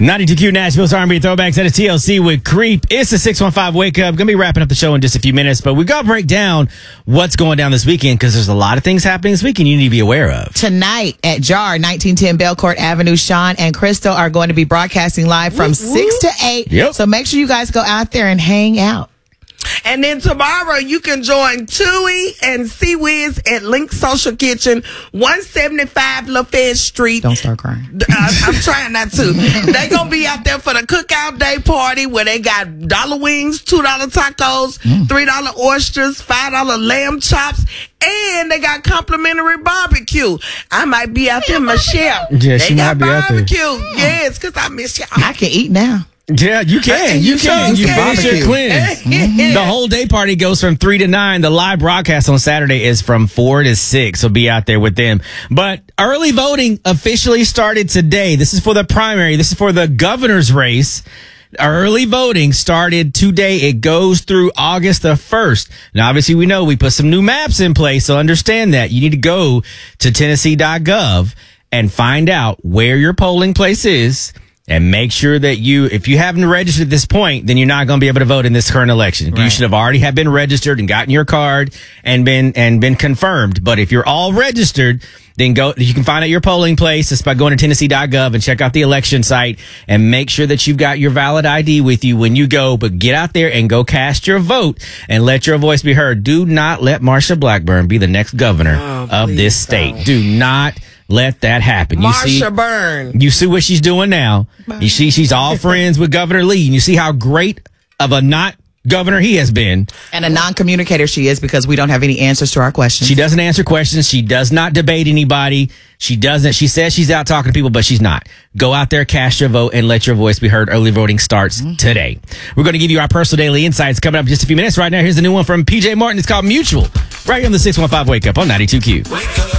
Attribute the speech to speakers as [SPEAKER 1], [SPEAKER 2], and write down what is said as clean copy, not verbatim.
[SPEAKER 1] 92Q Nashville's R&B Throwbacks at a TLC with Creep. It's the 615 Wake Up. Going to be wrapping up the show in just a few minutes, but we got to break down what's going down this weekend because there's a lot of things happening this weekend you need to be aware of.
[SPEAKER 2] Tonight at JAR, 1910 Belcourt Avenue, Sean and Crystal are going to be broadcasting live from 6 to 8.
[SPEAKER 1] Yep.
[SPEAKER 2] So make sure you guys go out there and hang out.
[SPEAKER 3] And then tomorrow you can join Tui and C-Wiz at Link Social Kitchen, 175 LaFayette Street.
[SPEAKER 2] Don't start crying.
[SPEAKER 3] I'm trying not to. They gonna be out there for the cookout day party where they got $1 wings, $2 tacos, $3 oysters, $5 lamb chops, and they got complimentary barbecue. I might be out there, Michelle.
[SPEAKER 1] Yeah,
[SPEAKER 3] they
[SPEAKER 1] she
[SPEAKER 3] got
[SPEAKER 1] might be out there.
[SPEAKER 3] barbecue. Yes, because I miss y'all.
[SPEAKER 2] I can eat now.
[SPEAKER 1] Yeah, you can. You can. You finish your cleanse. The whole day party goes from 3 to 9. The live broadcast on Saturday is from 4 to 6. So be out there with them. But early voting officially started today. This is for the primary. This is for the governor's race. Early voting started today. It goes through August the 1st. Now, obviously, we know we put some new maps in place, so understand that. You need to go to Tennessee.gov and find out where your polling place is. And make sure that if you haven't registered at this point, then you're not going to be able to vote in this current election. Right. You should have already have been registered and gotten your card and been confirmed. But if you're all registered, then you can find out your polling place just by going to Tennessee.gov and check out the election site and make sure that you've got your valid ID with you when you go. But get out there and go cast your vote and let your voice be heard. Do not let Marsha Blackburn be the next governor of this state. Do not let that happen.
[SPEAKER 3] Marsha Byrne.
[SPEAKER 1] You see what she's doing now. You see she's all friends with Governor Lee. And you see how great of a not governor he has been.
[SPEAKER 2] And a non-communicator she is because we don't have any answers to our questions.
[SPEAKER 1] She doesn't answer questions. She does not debate anybody. She says she's out talking to people, but she's not. Go out there, cast your vote, and let your voice be heard. Early voting starts today. We're going to give you our personal daily insights coming up in just a few minutes. Right now, here's the new one from PJ Martin. It's called Mutual. Right here on the 615 Wake Up on 92Q.
[SPEAKER 4] Wake up.